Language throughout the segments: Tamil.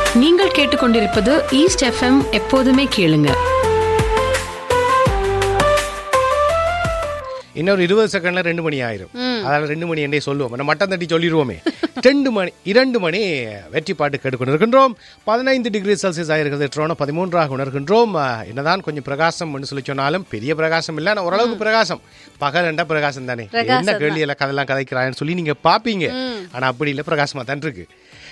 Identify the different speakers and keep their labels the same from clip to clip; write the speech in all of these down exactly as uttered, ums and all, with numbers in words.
Speaker 1: நீங்கள் கேட்டுக்கொண்டிருப்பது ஈஸ்ட் எஃப்எம். எப்போதுமே கேளுங்க.
Speaker 2: இன்னொரு இருபது செகண்ட்ல ரெண்டு மணி ஆயிரும். அதால ரெண்டு மணி என்றே சொல்லுவோம். நம்ம மட்டம் தட்டி சொல்லிடுவோமே. ரெண்டு மணி இரண்டு மணி வெற்றி பாட்டு கேட்டுக்கொண்டு இருக்கின்றோம். பதினைந்து டிகிரி செல்சியஸ் ஆயிருக்கிறது. ட்ரோனோ பதிமூன்றாக உணர்கின்றோம். என்னதான் கொஞ்சம் பிரகாசம் சொல்லி சொன்னாலும் பெரிய பிரகாசம் இல்லை. ஆனால் ஓரளவுக்கு பிரகாசம். பகல் ரெண்டா பிரகாசம் தானே. என்ன கேள்வி எல்லாம் கதெல்லாம் கதைக்கிறான்னு சொல்லி நீங்க பாப்பீங்க. ஆனா அப்படி இல்லை, பிரகாசமா தான் இருக்கு.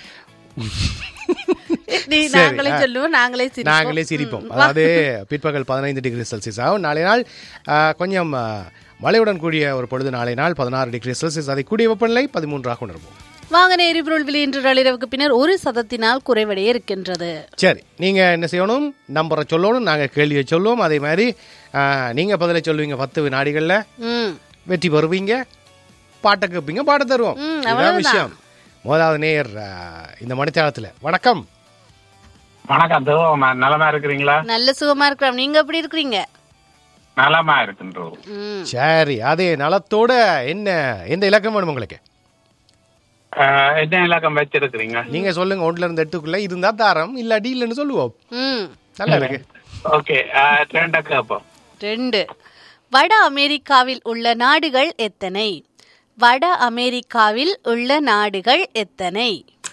Speaker 2: நாங்களே சிரிப்போம். அதாவது பிற்பகல் பதினைந்து டிகிரி செல்சியஸ் ஆகும். நாளை நாள் கொஞ்சம் மழையுடன் கூடிய ஒரு பொழுது. நாளை நாள் பதினாறு டிகிரி செல்சியஸ். அதை கூடிய வெப்பநிலை பதிமூன்றாக உணர்வோம்.
Speaker 3: வாகன எரிபொருள் விலை இன்று நள்ளிரவுக்கு பின்னர் ஒரு சதத்தினால் குறைவடைய இருக்கின்றது.
Speaker 2: சரி, நீங்க என்ன செய்யணும்? நம்பரை சொல்லணும், நாங்க கேள்வியை சொல்லுவோம். அதே மாதிரி நீங்க பதிலை சொல்லுவீங்க. பத்து வினாடிகள்ல வெற்றி பெறுவீங்க. பாட்டை கேட்பீங்க, பாட்ட தருவோம். இதான் விஷயம். முதலாவது நேயர் இந்த மணித்தாளத்துல. வணக்கம்.
Speaker 4: வணக்கம். நலமா இருக்கிறீங்களா?
Speaker 3: நல்ல சுகமா இருக்கிறோம். நீங்க எப்படி இருக்கிறீங்க?
Speaker 4: நலமா இருக்கின்றோம்.
Speaker 2: சரி, அதே நலத்தோட என்ன எந்த இலக்கம் வேணும் உங்களுக்கு?
Speaker 4: என்ன இலக்கம் வச்சிருக்கிறீங்க?
Speaker 2: நீங்க சொல்லுங்க. ஒன்றுல இருந்து எட்டுக்குள்ள இருந்தா தாரம், இல்லாட்டி இல்லன்னு சொல்லுவோம். நல்லா இருக்கு.
Speaker 4: ஓகே, ரெண்டு கேப்போம்.
Speaker 3: ரெண்டு. வட அமெரிக்காவில் உள்ள நாடுகள் எத்தனை? வட அமெரிக்காவில் உள்ள நாடுகள் எத்தனை?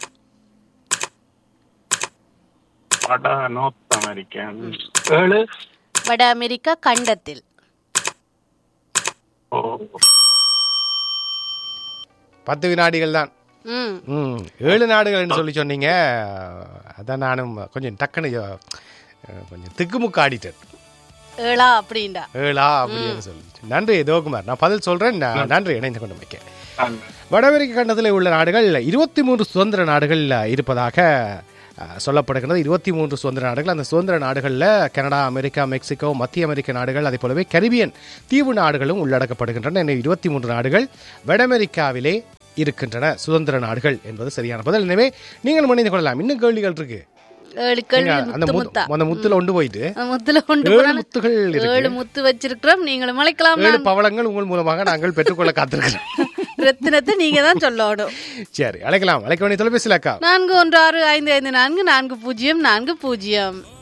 Speaker 4: வட நார்த் அமெரிக்கா ஏழு.
Speaker 3: வட அமெரிக்கா கண்டத்தில்.
Speaker 2: பத்து வினாடிகள் தான். ஏழு நாடுகள் சொல்லி சொன்னீங்க. அதான் நானும் கொஞ்சம் டக்குனு கொஞ்சம் திக்குமுக்கு ஆடிட்டேன்.
Speaker 3: ஏழா அப்படின்டா
Speaker 2: ஏழா அப்படின்னு சொல்லி. நன்றி தேவகுமார். நான் பதில் சொல்றேன். நன்றி இணைந்து கொண்டு வைக்க. வட அமெரிக்க கண்டத்தில் உள்ள நாடுகள் இருபத்தி மூன்று சுதந்திர நாடுகள் இருப்பதாக சொல்லப்படுகிறது. இருபத்தி மூன்று சுதந்திர நாடுகள். அந்த சுதந்திர நாடுகளில் கனடா, அமெரிக்கா, மெக்சிகோ, மத்திய அமெரிக்க நாடுகள், அதே போலவே கரிபியன் தீவு நாடுகளும் உள்ளடக்கப்படுகின்றன. எனவே இருபத்தி மூன்று நாடுகள் வட அமெரிக்காவிலே இருக்கின்றன. சுதந்திர நாடுகள் என்பது சரியான பதில். எனவே நீங்கள் மணிந்து கொள்ளலாம். இன்னும் கேள்விகள் இருக்கு. முத்துல ஒன்று போயிட்டு
Speaker 3: ஏழு முத்து வச்சிருக்கிறோம். நீங்களும் மலைக்கலாம்.
Speaker 2: ஏழு பவளங்கள் உங்கள் மூலமாக நாங்கள் பெற்றுக்கொள்ள காத்திருக்கிறோம்.
Speaker 3: ரத்தினத்தை நீங்க தான் சொல்லணும்.
Speaker 2: சரி, அழைக்கலாம். அழைக்க வேண்டிய தொலைபேசி இலக்கம்
Speaker 3: நான்கு ஒன்று ஆறு ஐந்து ஐந்து நான்கு நான்கு பூஜ்ஜியம் நான்கு பூஜ்ஜியம்.